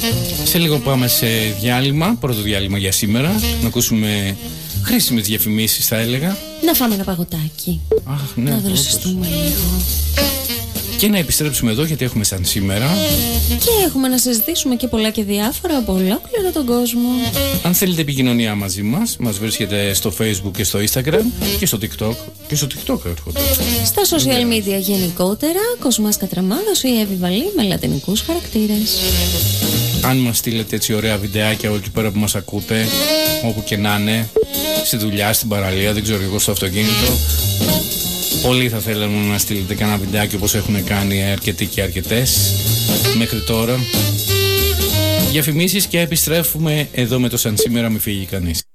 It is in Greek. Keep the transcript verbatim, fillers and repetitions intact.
Σε λίγο πάμε σε διάλειμμα, πρώτο διάλειμμα για σήμερα. Να ακούσουμε χρήσιμες διαφημίσεις, θα έλεγα. Να φάμε ένα παγωτάκι. Αχ, ναι, να δροσιστούμε λίγο. Και να επιστρέψουμε εδώ, γιατί έχουμε σαν σήμερα. Και έχουμε να συζητήσουμε και πολλά και διάφορα από ολόκληρο τον κόσμο. Αν θέλετε επικοινωνία μαζί μας, μας βρίσκεται στο Facebook και στο Instagram και στο TikTok. Και στο TikTok έρχονται. Στα social media γενικότερα, Κοσμάς Κατραμάδος ή Εύη Βαλή με λατινικούς χαρακτήρες. Αν μας στείλετε έτσι ωραία βιντεάκια όλη πέρα που μας ακούτε, όπου και να είναι, στη δουλειά, στην παραλία, δεν ξέρω εγώ, στο αυτοκίνητο. Πολλοί θα θέλαμε να στείλετε κανένα βιντεάκι όπως έχουν κάνει αρκετοί και αρκετές μέχρι τώρα. Διαφημίσεις και επιστρέφουμε εδώ με το σαν σήμερα, μη φύγει κανείς.